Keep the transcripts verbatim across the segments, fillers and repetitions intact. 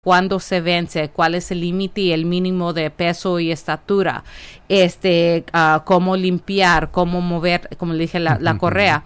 cuándo se vence, cuál es el límite y el mínimo de peso y estatura, este, uh, cómo limpiar, cómo mover, como le dije, la, la correa.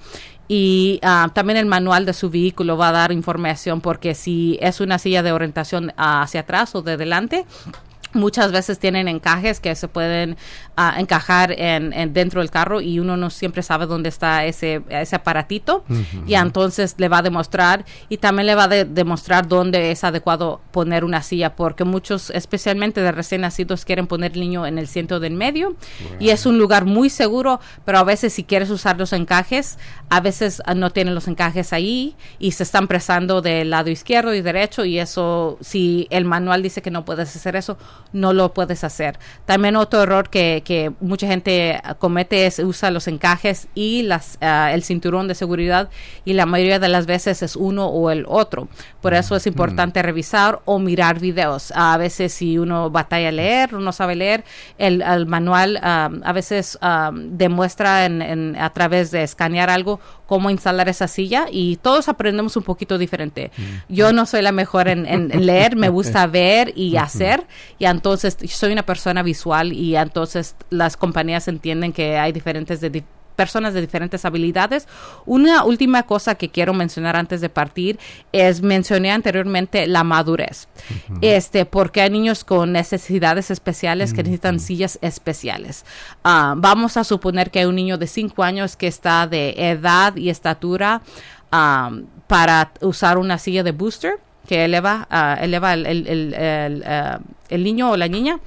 Y uh, también el manual de su vehículo va a dar información, porque si es una silla de orientación uh, hacia atrás o de delante, muchas veces tienen encajes que se pueden uh, encajar en, en dentro del carro, y uno no siempre sabe dónde está ese, ese aparatito. Uh-huh. Y entonces le va a demostrar, y también le va a de, demostrar dónde es adecuado poner una silla, porque muchos, especialmente de recién nacidos, quieren poner el niño en el centro del medio. Wow. Y es un lugar muy seguro, pero a veces si quieres usar los encajes, a veces uh, no tienen los encajes ahí y se están presando del lado izquierdo y derecho, y eso, si el manual dice que no puedes hacer eso, no lo puedes hacer. También otro error que, que mucha gente comete es usa los encajes y las, uh, el cinturón de seguridad, y la mayoría de las veces es uno o el otro. Por eso es importante mm. revisar o mirar videos. Uh, a veces si uno batalla a leer o no sabe leer, el, el manual um, a veces um, demuestra en, en, a través de escanear algo cómo instalar esa silla, y todos aprendemos un poquito diferente. Mm. Yo no soy la mejor en, en, en leer, me gusta ver y hacer, y entonces soy una persona visual, y entonces las compañías entienden que hay diferentes de, de personas de diferentes habilidades. Una última cosa que quiero mencionar antes de partir es, mencioné anteriormente la madurez. Uh-huh. Este, porque hay niños con necesidades especiales uh-huh. que necesitan sillas especiales. Uh, vamos a suponer que hay un niño de cinco años que está de edad y estatura um, para usar una silla de booster que eleva, uh, eleva el, el, el, el, uh, el niño o la niña,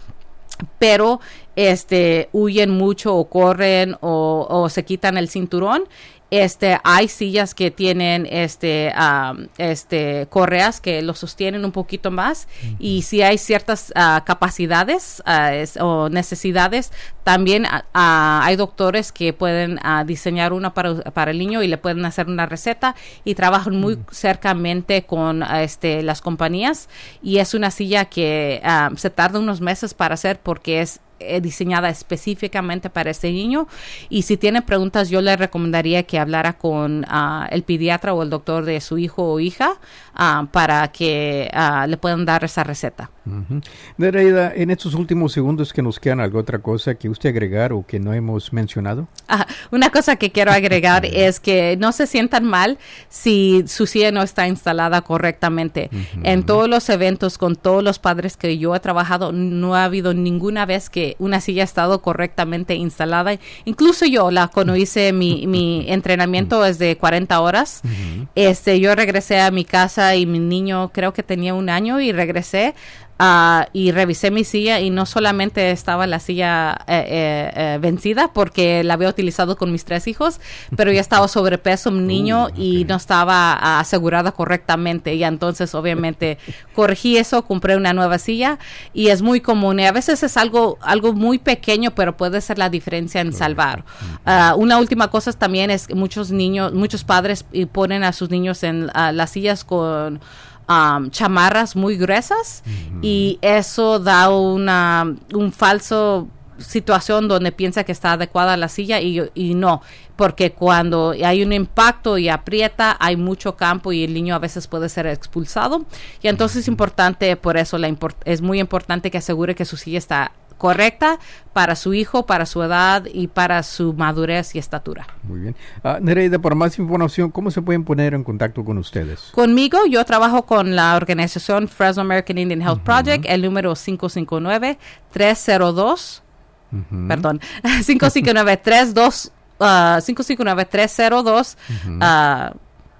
pero este huyen mucho o corren o, o se quitan el cinturón. Este, hay sillas que tienen este, um, este, correas que lo sostienen un poquito más, uh-huh. y si hay ciertas uh, capacidades uh, es, o necesidades, también uh, uh, hay doctores que pueden uh, diseñar una para, para el niño, y le pueden hacer una receta, y trabajan muy uh-huh. cercamente con uh, este, las compañías, y es una silla que uh, se tarda unos meses para hacer, porque es Eh, diseñada específicamente para este niño. Y si tiene preguntas, yo le recomendaría que hablara con uh, el pediatra o el doctor de su hijo o hija uh, para que uh, le puedan dar esa receta. Uh-huh. Nereida, en estos últimos segundos que nos quedan, ¿alguna otra cosa que usted agregar o que no hemos mencionado? Uh, una cosa que quiero agregar es que no se sientan mal si su silla no está instalada correctamente. Uh-huh. En todos los eventos con todos los padres que yo he trabajado, no ha habido ninguna vez que una silla ha estado correctamente instalada. Incluso yo, la cuando hice mi, mi entrenamiento es de cuarenta horas. Uh-huh. Este, yo regresé a mi casa y mi niño creo que tenía un año, y regresé Uh, y revisé mi silla, y no solamente estaba la silla eh, eh, eh, vencida, porque la había utilizado con mis tres hijos, pero ya estaba sobrepeso mi niño, uh, okay. y no estaba uh, asegurada correctamente, y entonces obviamente corregí eso, compré una nueva silla, y es muy común, y a veces es algo algo muy pequeño, pero puede ser la diferencia en salvar. Uh, una última cosa también es que muchos niños, muchos padres ponen a sus niños en uh, las sillas con Um, chamarras muy gruesas, uh-huh. y eso da una un falso situación donde piensa que está adecuada la silla, y, y no, porque cuando hay un impacto y aprieta, hay mucho campo, y el niño a veces puede ser expulsado, y entonces es importante, por eso la import- es muy importante que asegure que su silla está correcta para su hijo, para su edad y para su madurez y estatura. Muy bien. Uh, Nereida, para más información, ¿cómo se pueden poner en contacto con ustedes? Conmigo, yo trabajo con la organización Fresno American Indian Health uh-huh. Project, el número cinco cinco nueve, tres cero dos, uh-huh. perdón, cinco cinco nueve, tres dos, uh, cinco cinco nueve, tres cero dos, uh-huh. uh,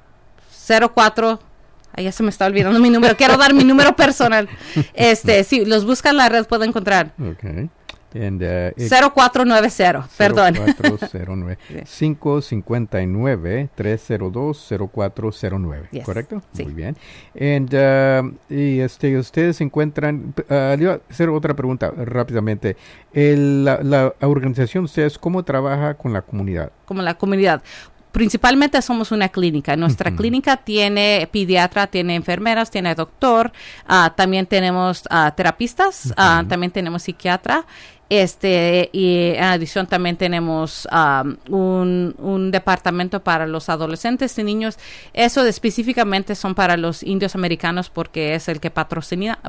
cero cuatro. Ay, ya se me está olvidando mi número. Quiero dar mi número personal. Este, sí, los buscan en la red, pueden encontrar. Okay. And, uh, cero cuatro nueve cero, perdón. cero cuatro cero nueve, cinco cinco nueve, tres cero dos, cero cuatro cero nueve, yes. ¿Correcto? Sí. Muy bien. And, uh, y este, ustedes se encuentran, uh, le voy a hacer otra pregunta rápidamente. El, la, la organización de ustedes, ¿cómo trabaja con la comunidad? Como la comunidad. Principalmente somos una clínica. Nuestra uh-huh. clínica tiene pediatra, tiene enfermeras, tiene doctor, uh, también tenemos uh, terapistas, uh-huh. uh, también tenemos psiquiatra. Este, y en adición también tenemos um, un, un departamento para los adolescentes y niños. Eso específicamente son para los indios americanos porque es el que patrocina,